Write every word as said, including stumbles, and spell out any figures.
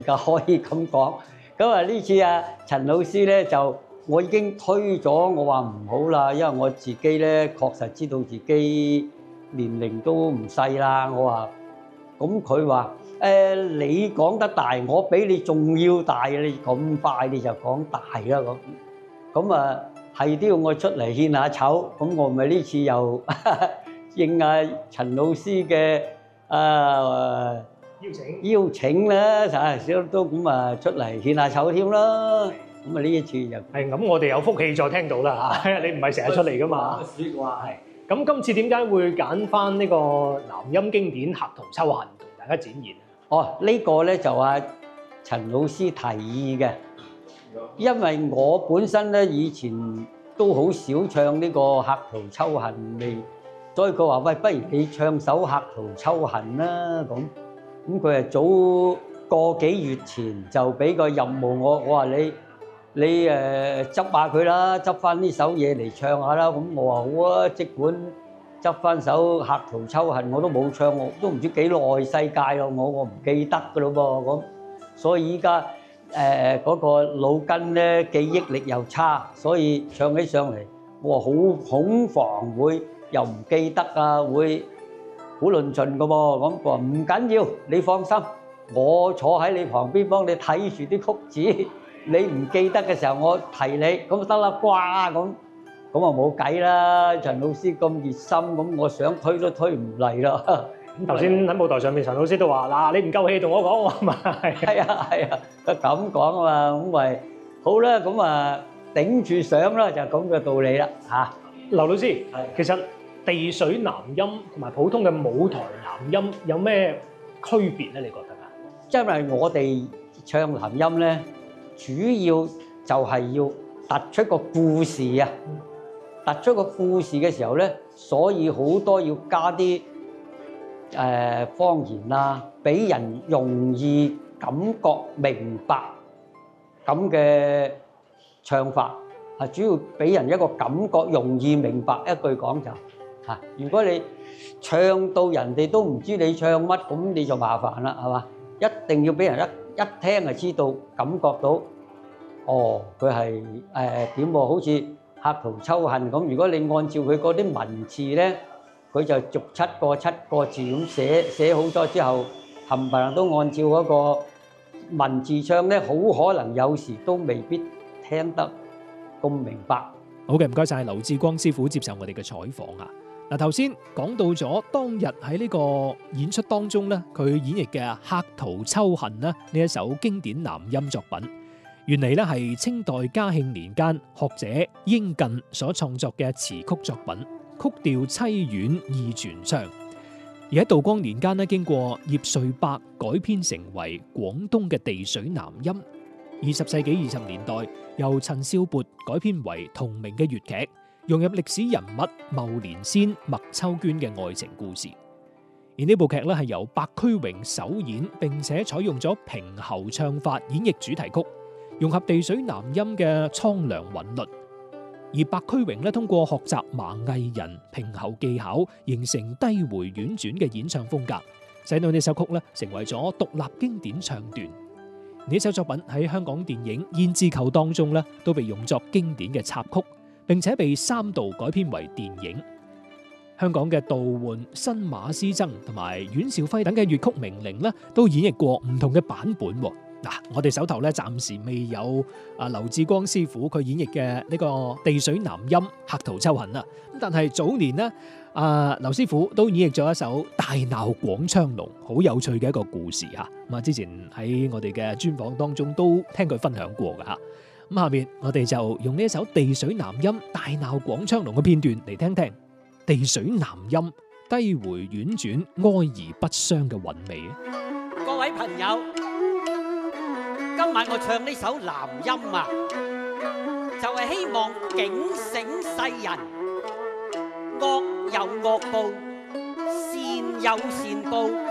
就可以咁講。咁啊呢次啊陳老師咧就我已經推咗，我話唔好啦，因為我自己咧確實知道自己年齡都唔細啦。我話咁佢話誒你講得大，我比你仲要大，你咁快你就講大啦咁。咁啊係都要我出嚟獻下醜，咁我咪呢次又應阿陳老師嘅啊邀請邀請啦，啊少都咁啊出嚟獻下醜添啦。咁啊呢一次就係咁，我哋有福氣再聽到啦嚇，你唔係成日出嚟噶嘛？ 説話係。 咁今次點解會揀翻呢個南音經典《客途秋恨》同大家展現？ 哦，呢個咧就阿陳老師提議嘅，因為我本身咧以前都好少唱呢個《客途秋恨》未，所以佢話喂，不如你唱首《客途秋恨》啦咁。咁佢係早個幾月前就俾個任務我，我話你你誒執下佢啦，執翻呢首嘢嚟唱下啦。咁我話好啊，即管執翻首《客途秋恨》，我都冇唱，我都唔知幾耐世界咯，我我唔記得噶咯噃咁。所以依家誒嗰個腦筋咧記憶力又差，所以唱起上嚟我話好恐防會又唔記得啊，會好論盡噶噃。咁佢話唔緊要，你放心，我坐喺你旁邊幫你睇住啲曲子。你唔記得嘅時候，我提你咁就得啦，啩咁咁啊冇計啦！陳老師咁熱心，咁我想推都推唔嚟啦。 咁頭先喺舞台上面，陳老師都話：嗱，你唔夠氣同我講，我咪係係啊係啊，佢咁講啊嘛，咁咪好啦，咁啊頂住上啦，就咁嘅道理啦嚇。 劉老師，其實地水南音同埋普通嘅舞台南音有咩區別咧？你覺得啊？ 因為我哋唱南音咧。主要就係要突出個故事啊！突出個故事嘅時候咧，所以好多要加啲誒方言啦，俾人容易感覺明白咁嘅唱法啊！主要俾人一個感覺容易明白，一句講就嚇。如果你唱到人哋都唔知你唱乜，咁你就麻煩啦，係嘛？一定要俾人一一聽就知道，感覺到。哦，佢係誒點喎？好似《客途秋恨》咁。如果你按照佢嗰啲文字咧，佢就逐七個七個字咁寫寫好咗之後，冚唪唥都按照嗰個文字唱咧，好可能有時都未必聽得咁明白。 好嘅，唔該曬劉志光師傅接受我哋嘅採訪啊！嗱，頭先講到咗當日喺呢個演出當中咧，佢演繹嘅《客途秋恨》咧呢一首經典南音作品。原嚟咧係清代嘉慶年間學者英近所創作嘅詞曲作品，曲調凄婉意傳唱。而喺道光年間咧，經過葉瑞伯改編成為廣東嘅地水南音。二十世紀二十年代，由陳少鉢改編為同名嘅粵劇，融入歷史人物牟連仙、麥秋娟嘅愛情故事。而呢部劇咧係由白駒榮首演，並且採用咗平喉唱法演繹主題曲。融合地水南音嘅蒼涼韻律，而白駒榮咧通過學習麻藝人平喉技巧，形成低回婉轉嘅演唱風格，使到呢首曲咧成為咗獨立經典唱段。呢首作品喺香港電影《胭脂扣》當中咧都被用作經典嘅插曲，並且被三度改編為電影。香港嘅杜煥、新馬師曾同埋阮兆輝等嘅粵曲名伶咧都演繹過唔同嘅版本。嗱，我哋手頭咧暫時未有啊劉志光師傅佢演繹嘅呢個地水南音《客途秋恨》啊，咁但係早年呢，啊劉師傅都演繹咗一首《大鬧廣昌隆》，好有趣嘅一個故事嚇。咁啊，之前喺我哋嘅專訪當中都聽佢分享過㗎嚇。咁下面我哋就用呢一首地水南音《大鬧廣昌隆》嘅片段嚟聽聽地水南音低回婉轉、哀而不傷嘅韻味。 各位朋友。今晚我唱呢首南音啊，就係希望警醒世人，惡有惡報，善有善報。